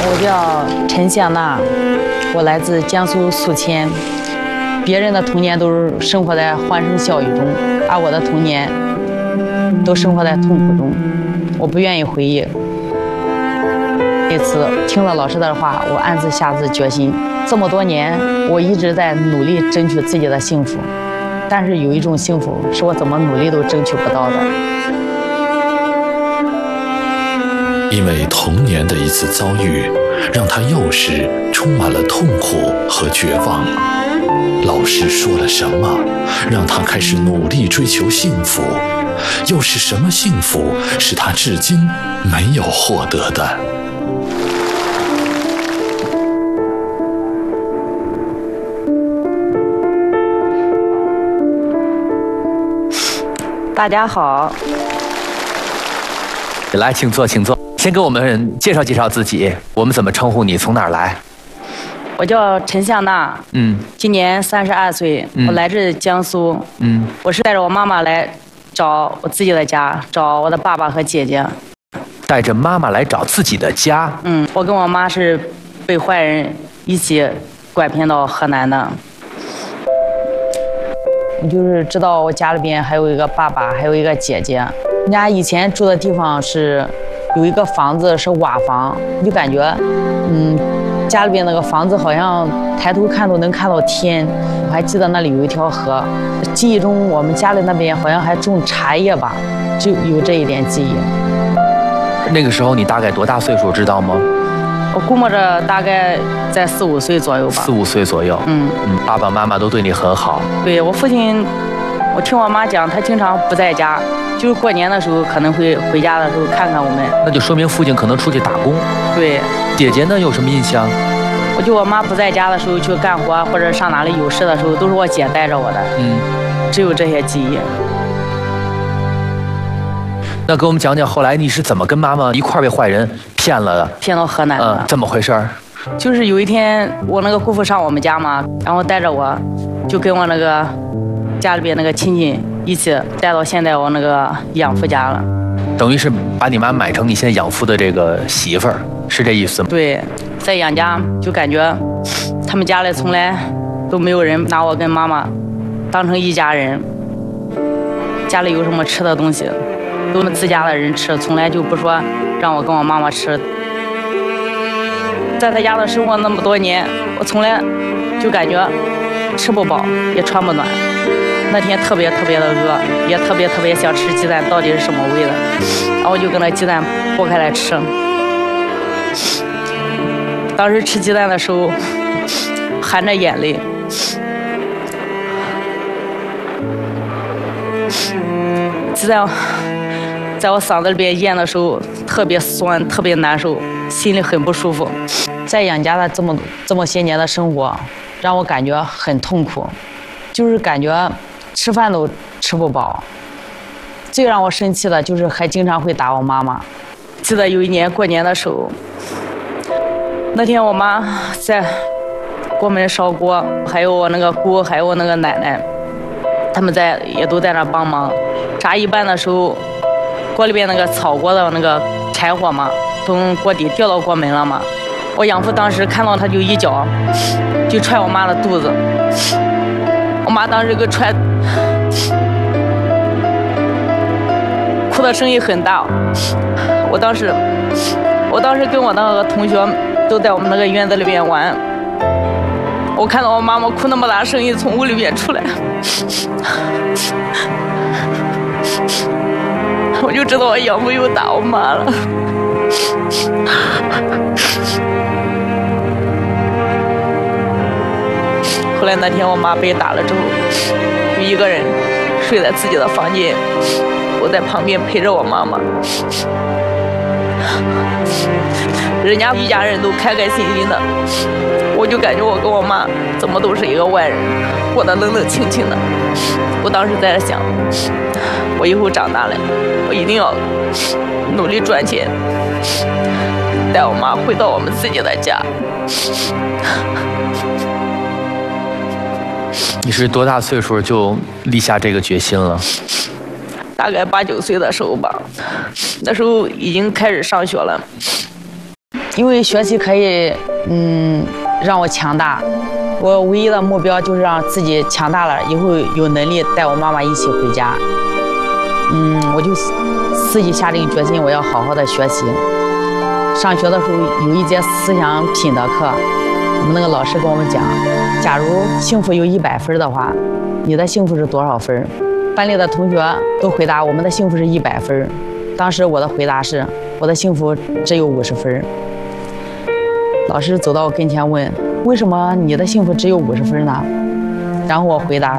我叫陈向娜，我来自江苏宿迁。别人的童年都是生活在欢声笑语中，而我的童年都生活在痛苦中。我不愿意回忆。那次听了老师的话，我暗自下决心，这么多年我一直在努力争取自己的幸福，但是有一种幸福是我怎么努力都争取不到的。 因为童年的一次遭遇，让他幼时充满了痛苦和绝望。老师说了什么，让他开始努力追求幸福？又是什么幸福，是他至今没有获得的？ 大家好， 来，请坐，请坐。先给我们介绍介绍自己，我们怎么称呼你？从哪儿来？ 我叫陈向娜，今年32岁，我来自江苏，我是带着我妈妈来找我自己的家，找我的爸爸和姐姐。 带着妈妈来找自己的家？ 我跟我妈是被坏人一起拐骗到河南的。我就是知道我家里边还有一个爸爸，还有一个姐姐。人家以前住的地方是有一个房子是瓦房，就感觉，家里边那个房子好像抬头看都能看到天。我还记得那里有一条河，记忆中我们家里那边好像还种茶叶吧，就有这一点记忆。 那个时候你大概多大岁数，知道吗？ 我估摸着大概在4、5岁左右吧。4、 5岁左右。爸爸妈妈都对你很好。对， 我父亲，我听我妈讲，他经常不在家，就是过年的时候可能会回家的时候看看我们。 那就说明父亲可能出去打工。 对。 姐姐呢，有什么印象？ 我妈不在家的时候去干活或者上哪里有事的时候，都是我姐带着我的。只有这些记忆。 那给我们讲讲后来你是怎么跟妈妈一块儿被坏人骗了的？骗到河南了。 怎么回事？ 就是有一天我那个姑父上我们家嘛，然后带着我，就跟我那个家里边那个亲戚一起带到现在我那个养父家了。 等于是把你妈买成你现在养父的这个媳妇儿，是这意思吗？ 对，在养家就感觉他们家里从来都没有人拿我跟妈妈当成一家人，家里有什么吃的东西都是自家的人吃，从来就不说让我跟我妈妈吃。在他家的生活那么多年，我从来就感觉吃不饱也穿不暖。那天特别特别的饿，也特别特别想吃鸡蛋，到底是什么味的？然后我就跟那鸡蛋剥开来吃。当时吃鸡蛋的时候含着眼泪，鸡蛋在我嗓子里边咽的时候特别酸，特别难受，心里很不舒服。在养家的这么些年的生活，让我感觉很痛苦，就是感觉吃饭都吃不饱。最让我生气的就是还经常会打我妈妈。记得有一年过年的时候，那天我妈在锅门烧锅，还有我那个姑，还有我那个奶奶，他们也都在那帮忙。炸一半的时候，锅里边那个炒锅的那个柴火嘛，从锅底掉到锅门了嘛。我养父当时看到他就一脚就踹我妈的肚子，我妈当时给踹，哭的声音很大。我当时跟我那个同学都在我们那个院子里面玩，我看到我妈妈哭那么大声音从屋里面出来，我就知道我养父又打我妈了。后来那天我妈被打了之后，就一个人睡在自己的房间，我在旁边陪着我妈妈。人家一家人都开开心心的，我就感觉我跟我妈怎么都是一个外人，过得冷冷清清的。我当时在想，我以后长大了，我一定要努力赚钱，带我妈回到我们自己的家。 你是多大岁数就立下这个决心了？ 大概8、9岁的时候吧，那时候已经开始上学了。 因为学习可以让我强大。我唯一的目标就是让自己强大了以后有能力带我妈妈一起回家。我就自己下定决心，我要好好的学习。上学的时候有一节思想品德课，我们那个老师跟我们讲，假如幸福有100分的话，你的幸福是多少分？班里的同学都回答我们的幸福是100分。当时我的回答是，我的幸福只有50分。老师走到我跟前问，为什么你的幸福只有50分呢？然后我回答，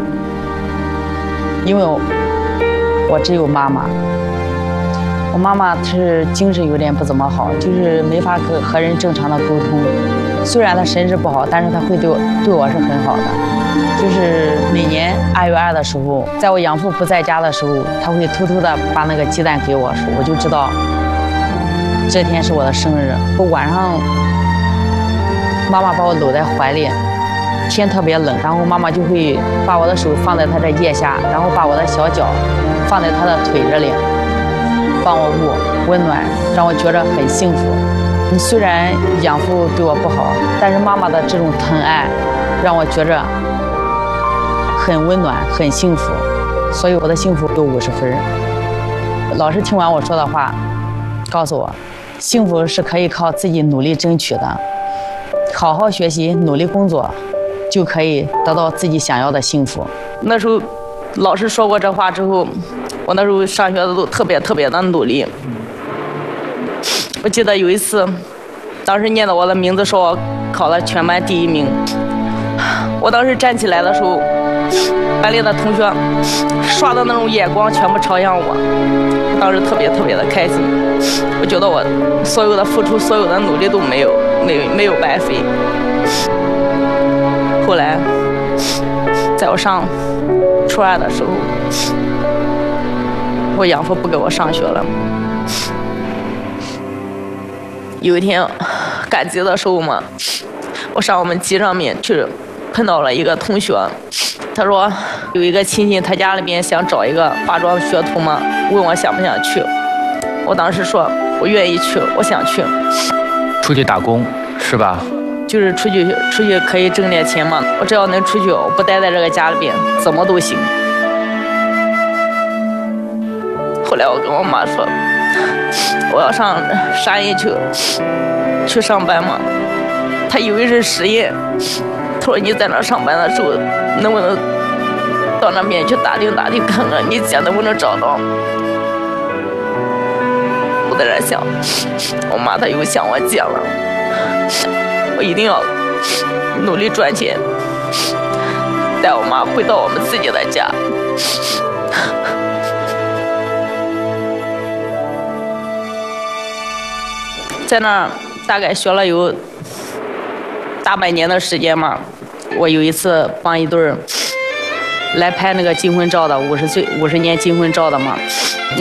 因为我只有妈妈。我妈妈是精神有点不怎么好，就是没法和人正常的沟通。虽然她神志不好，但是她会对我是很好的。就是每年2月2的时候，在我养父不在家的时候，她会偷偷的把那个鸡蛋给我，我就知道这天是我的生日。我晚上，妈妈把我搂在怀里，天特别冷，然后妈妈就会把我的手放在她的腋下，然后把我的小脚放在她的腿这里，帮我捂温暖，让我觉得很幸福。虽然养父对我不好，但是妈妈的这种疼爱让我觉着很温暖很幸福，所以我的幸福有50分。老师听完我说的话告诉我，幸福是可以靠自己努力争取的，好好学习努力工作就可以得到自己想要的幸福。那时候老师说过这话之后，我那时候上学的都特别的努力。我记得有一次，当时念到我的名字，说我考了全班第1名。我当时站起来的时候，班里的同学刷的那种眼光全部朝向我，我当时特别的开心。我觉得我所有的付出，所有的努力都没有白费。后来，在我上初2的时候，我养父不给我上学了。有一天赶集的时候嘛，我上我们集上面去碰到了一个同学，他说有一个亲戚他家里边想找一个化妆学徒嘛，问我想不想去。我当时说我愿意去，我想去。 出去打工是吧？ 就是出去可以挣点钱嘛，我只要能出去，我不待在这个家里边怎么都行。后来我跟我妈说我要上山里去上班嘛，她以为是实验，她说你在那上班的时候能不能到那边去打听看看你姐能不能找到。我在这想，我妈她又想我姐了，我一定要努力赚钱，带我妈回到我们自己的家。在那儿大概学了有大半年的时间嘛。我有一次帮一对来拍那个金婚照的，50年金婚照的嘛。